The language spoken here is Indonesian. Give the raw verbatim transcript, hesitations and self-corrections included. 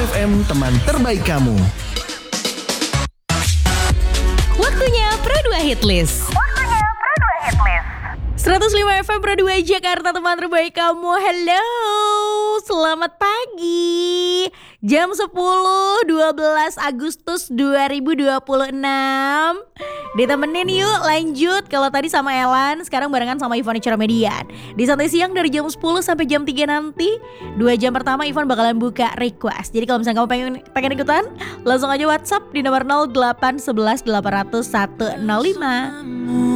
F M, teman terbaik kamu. Waktunya Pro dua Hitlist. Waktunya Pro dua Hitlist. seratus lima F M Pro dua Jakarta, teman terbaik kamu. Hello, selamat pagi. Jam sepuluh dua belas Agustus dua ribu dua puluh enam. Ditemenin yuk, lanjut. Kalau tadi sama Elan, sekarang barengan sama Ivan Icramedian. Di Santai Siang dari jam sepuluh sampai jam tiga nanti. Dua jam pertama Ivan bakalan buka request. Jadi kalau misalnya kamu pengen, pengen ikutan, langsung aja WhatsApp di nomor nol delapan satu satu delapan nol nol satu nol lima.